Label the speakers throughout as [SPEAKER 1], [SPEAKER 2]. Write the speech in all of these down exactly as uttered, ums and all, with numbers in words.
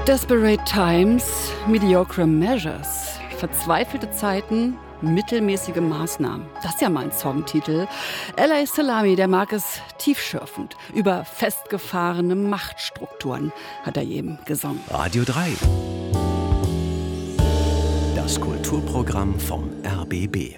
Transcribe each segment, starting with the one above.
[SPEAKER 1] Desperate Times, Mediocre Measures, verzweifelte Zeiten, mittelmäßige Maßnahmen. Das ist ja mal ein Songtitel. L A. Salami, der mag es tiefschürfend. Über festgefahrene Machtstrukturen hat er jedem gesungen.
[SPEAKER 2] Radio drei. Das Kulturprogramm vom R B B.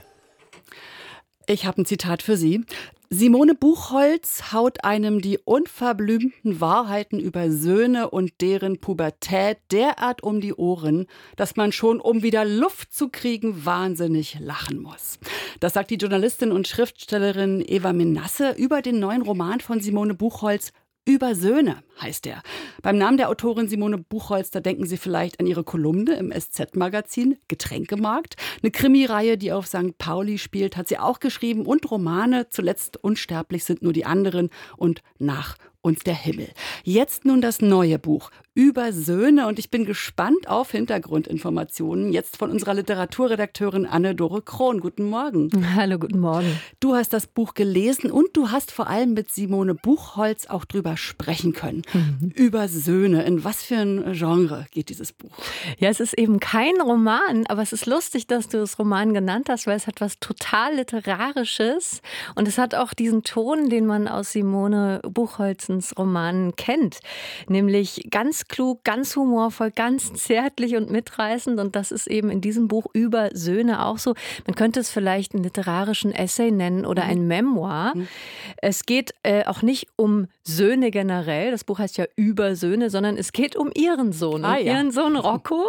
[SPEAKER 1] Ich habe ein Zitat für Sie. Simone Buchholz haut einem die unverblümten Wahrheiten über Söhne und deren Pubertät derart um die Ohren, dass man schon, um wieder Luft zu kriegen, wahnsinnig lachen muss. Das sagt die Journalistin und Schriftstellerin Eva Menasse über den neuen Roman von Simone Buchholz. Über Söhne heißt er. Beim Namen der Autorin Simone Buchholz, da denken Sie vielleicht an ihre Kolumne im S Z-Magazin Getränkemarkt. Eine Krimireihe, die auf Sankt Pauli spielt, hat sie auch geschrieben. Und Romane, zuletzt Unsterblich sind nur die anderen und Nach uns der Himmel. Jetzt nun das neue Buch Über Söhne und ich bin gespannt auf Hintergrundinformationen. Jetzt von unserer Literaturredakteurin Anne-Dore Krohn. Guten Morgen.
[SPEAKER 3] Hallo, guten Morgen.
[SPEAKER 1] Du hast das Buch gelesen und du hast vor allem mit Simone Buchholz auch drüber sprechen können. Mhm. Über Söhne. In was für ein Genre geht dieses Buch?
[SPEAKER 3] Ja, es ist eben kein Roman, aber es ist lustig, dass du es Roman genannt hast, weil es hat was total Literarisches und es hat auch diesen Ton, den man aus Simone Buchholz Romanen kennt, nämlich ganz klug, ganz humorvoll, ganz zärtlich und mitreißend und das ist eben in diesem Buch Über Söhne auch so. Man könnte es vielleicht einen literarischen Essay nennen oder ein Memoir. Mhm. Es geht äh, auch nicht um Söhne generell, das Buch heißt ja Über Söhne, sondern es geht um ihren Sohn,
[SPEAKER 1] ah,
[SPEAKER 3] um
[SPEAKER 1] ja.
[SPEAKER 3] ihren Sohn Rocco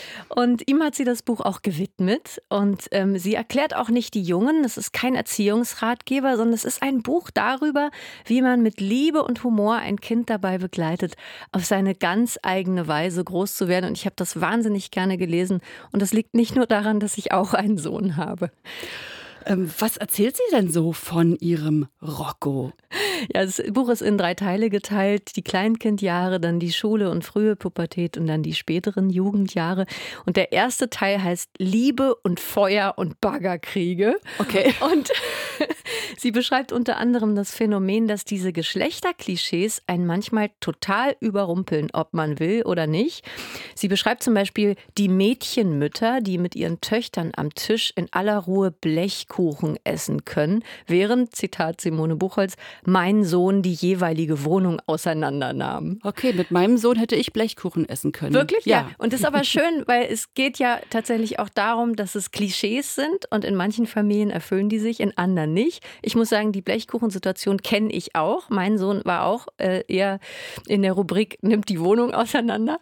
[SPEAKER 3] und ihm hat sie das Buch auch gewidmet und ähm, sie erklärt auch nicht die Jungen, es ist kein Erziehungsratgeber, sondern es ist ein Buch darüber, wie man mit Liebe und Humor ein Kind dabei begleitet, auf seine ganz eigene Weise groß zu werden. Und ich habe das wahnsinnig gerne gelesen. Und das liegt nicht nur daran, dass ich auch einen Sohn habe.
[SPEAKER 1] Ähm, was erzählt sie denn so von ihrem Rocco?
[SPEAKER 3] Ja, das Buch ist in drei Teile geteilt. Die Kleinkindjahre, dann die Schule und frühe Pubertät und dann die späteren Jugendjahre. Und der erste Teil heißt Liebe und Feuer und Baggerkriege.
[SPEAKER 1] Okay.
[SPEAKER 3] Und sie beschreibt unter anderem das Phänomen, dass diese Geschlechterklischees einen manchmal total überrumpeln, ob man will oder nicht. Sie beschreibt zum Beispiel die Mädchenmütter, die mit ihren Töchtern am Tisch in aller Ruhe Blechkuchen essen können, während, Zitat Simone Buchholz, mein Sohn die jeweilige Wohnung auseinandernahm.
[SPEAKER 1] Okay, mit meinem Sohn hätte ich Blechkuchen essen können.
[SPEAKER 3] Wirklich? Ja. ja. Und das ist aber schön, weil es geht ja tatsächlich auch darum, dass es Klischees sind und in manchen Familien erfüllen die sich, in anderen nicht. Ich muss sagen, die Blechkuchensituation kenne ich auch. Mein Sohn war auch äh, eher in der Rubrik nimmt die Wohnung auseinander.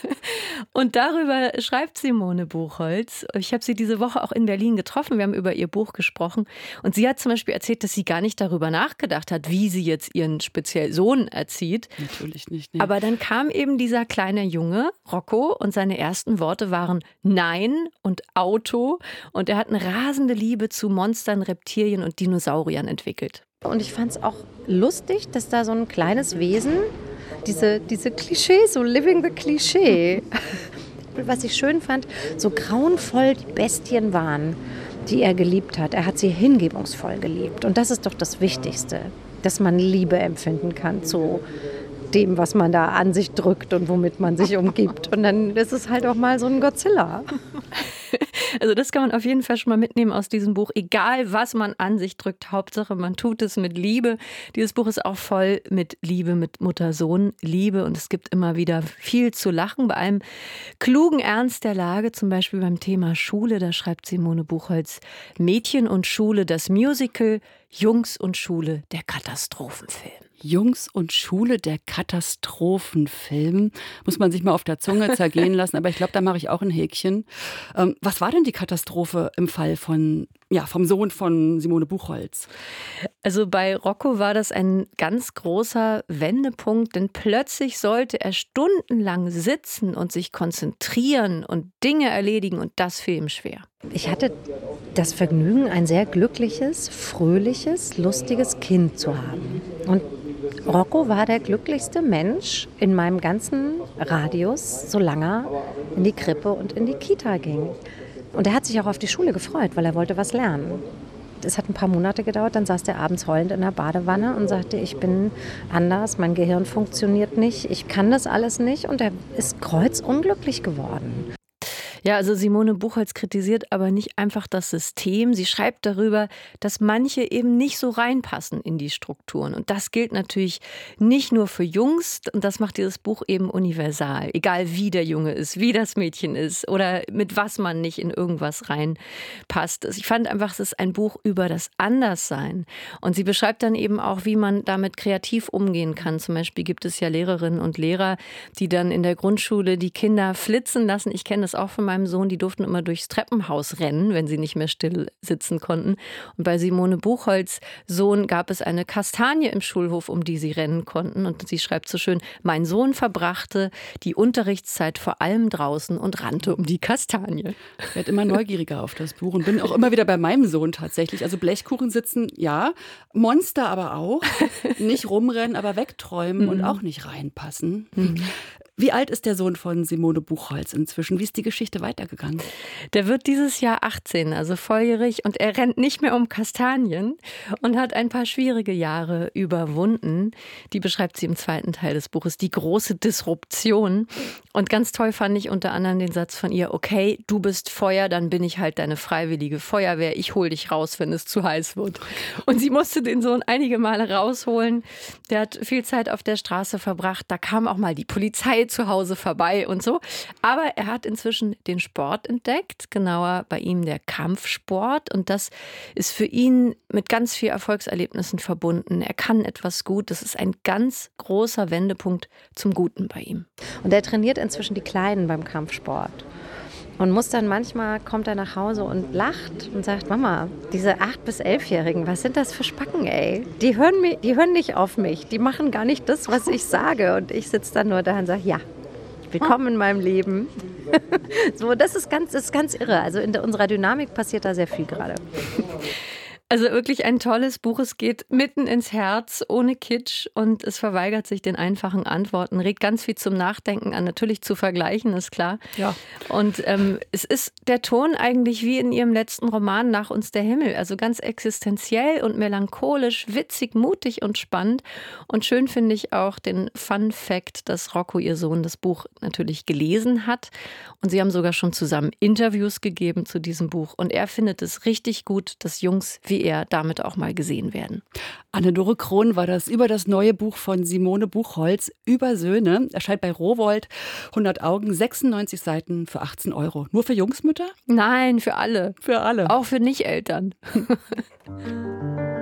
[SPEAKER 3] Und darüber schreibt Simone Buchholz. Ich habe sie diese Woche auch in Berlin getroffen. Wir haben über ihr Buch gesprochen. Und sie hat zum Beispiel erzählt, dass sie gar nicht darüber nachgedacht hat, wie sie jetzt ihren speziell Sohn erzieht.
[SPEAKER 1] Natürlich nicht. Nee.
[SPEAKER 3] Aber dann kam eben dieser kleine Junge, Rocco, und seine ersten Worte waren Nein und Auto. Und er hat eine rasende Liebe zu Monstern, Reptilien und Dinosauriern entwickelt.
[SPEAKER 4] Und ich fand es auch lustig, dass da so ein kleines Wesen, diese, diese Klischees, so living the Klischee, was ich schön fand, so grauenvoll die Bestien waren, die er geliebt hat. Er hat sie hingebungsvoll geliebt. Und das ist doch das Wichtigste, dass man Liebe empfinden kann zu dem, was man da an sich drückt und womit man sich umgibt. Und dann ist es halt auch mal so ein Godzilla.
[SPEAKER 3] Also das kann man auf jeden Fall schon mal mitnehmen aus diesem Buch. Egal, was man an sich drückt, Hauptsache man tut es mit Liebe. Dieses Buch ist auch voll mit Liebe, mit Mutter-Sohn-Liebe. Und es gibt immer wieder viel zu lachen. Bei einem klugen Ernst der Lage, zum Beispiel beim Thema Schule, da schreibt Simone Buchholz, Mädchen und Schule, das Musical, Jungs und Schule, der Katastrophenfilm.
[SPEAKER 1] Jungs und Schule, der Katastrophenfilm. Muss man sich mal auf der Zunge zergehen lassen, aber ich glaube, da mache ich auch ein Häkchen. Ähm, was war denn die Katastrophe im Fall von, ja, vom Sohn von Simone Buchholz?
[SPEAKER 3] Also bei Rocco war das ein ganz großer Wendepunkt, denn plötzlich sollte er stundenlang sitzen und sich konzentrieren und Dinge erledigen und das fiel ihm schwer.
[SPEAKER 4] Ich hatte das Vergnügen, ein sehr glückliches, fröhliches, lustiges Kind zu haben. Und Rocco war der glücklichste Mensch in meinem ganzen Radius, solange er in die Krippe und in die Kita ging. Und er hat sich auch auf die Schule gefreut, weil er wollte was lernen. es hat ein paar Monate gedauert, dann saß der abends heulend in der Badewanne und sagte, ich bin anders, mein Gehirn funktioniert nicht, ich kann das alles nicht und er ist kreuzunglücklich geworden.
[SPEAKER 3] Ja, also Simone Buchholz kritisiert aber nicht einfach das System. Sie schreibt darüber, dass manche eben nicht so reinpassen in die Strukturen. Und das gilt natürlich nicht nur für Jungs. Und das macht dieses Buch eben universal. Egal wie der Junge ist, wie das Mädchen ist oder mit was man nicht in irgendwas reinpasst. Ich fand einfach, es ist ein Buch über das Anderssein. Und sie beschreibt dann eben auch, wie man damit kreativ umgehen kann. Zum Beispiel gibt es ja Lehrerinnen und Lehrer, die dann in der Grundschule die Kinder flitzen lassen. Ich kenne das auch von meinem Sohn, die durften immer durchs Treppenhaus rennen, wenn sie nicht mehr still sitzen konnten. Und bei Simone Buchholz Sohn gab es eine Kastanie im Schulhof, um die sie rennen konnten. Und sie schreibt so schön, mein Sohn verbrachte die Unterrichtszeit vor allem draußen und rannte um die Kastanie.
[SPEAKER 1] Ich werde immer neugieriger auf das Buch und bin auch immer wieder bei meinem Sohn tatsächlich. Also Blechkuchen sitzen, ja, Monster aber auch. Nicht rumrennen, aber wegträumen mhm. und auch nicht reinpassen. Mhm. Wie alt ist der Sohn von Simone Buchholz inzwischen? Wie ist die Geschichte weitergegangen?
[SPEAKER 3] Der wird dieses Jahr achtzehn, also volljährig, und er rennt nicht mehr um Kastanien und hat ein paar schwierige Jahre überwunden. Die beschreibt sie im zweiten Teil des Buches, die große Disruption. Und ganz toll fand ich unter anderem den Satz von ihr, okay, du bist Feuer, dann bin ich halt deine freiwillige Feuerwehr. Ich hol dich raus, wenn es zu heiß wird. Und sie musste den Sohn einige Male rausholen. Der hat viel Zeit auf der Straße verbracht. Da kam auch mal die Polizei zu Hause vorbei und so. Aber er hat inzwischen den Sport entdeckt, genauer bei ihm der Kampfsport. Und das ist für ihn mit ganz vielen Erfolgserlebnissen verbunden. Er kann etwas gut. Das ist ein ganz großer Wendepunkt zum Guten bei ihm.
[SPEAKER 4] Und er trainiert inzwischen die Kleinen beim Kampfsport. Und muss dann manchmal, kommt er nach Hause und lacht und sagt, Mama, diese acht- bis elfjährigen, was sind das für Spacken, ey? Die hören, mich, die hören nicht auf mich, die machen gar nicht das, was ich sage. Und ich sitze dann nur da und sage, ja, willkommen in meinem Leben. So, das ist ganz, das ist ganz irre. Also in der, unserer Dynamik passiert da sehr viel gerade.
[SPEAKER 3] Also wirklich ein tolles Buch. Es geht mitten ins Herz, ohne Kitsch, und es verweigert sich den einfachen Antworten, regt ganz viel zum Nachdenken an, natürlich zu vergleichen, ist klar.
[SPEAKER 1] Ja.
[SPEAKER 3] Und ähm, es ist der Ton eigentlich wie in ihrem letzten Roman Nach uns der Himmel, also ganz existenziell und melancholisch, witzig, mutig und spannend. Und schön finde ich auch den Fun Fact, dass Rocco, ihr Sohn, das Buch natürlich gelesen hat. Und sie haben sogar schon zusammen Interviews gegeben zu diesem Buch. Und er findet es richtig gut, dass Jungs wie er damit auch mal gesehen werden.
[SPEAKER 1] Anne-Dore Krohn war das über das neue Buch von Simone Buchholz, Über Söhne. Erscheint bei Rowohlt, hundert Augen, sechsundneunzig Seiten für achtzehn Euro. Nur für Jungsmütter?
[SPEAKER 3] Nein, für alle.
[SPEAKER 1] Für alle.
[SPEAKER 3] Auch für Nicht-Eltern.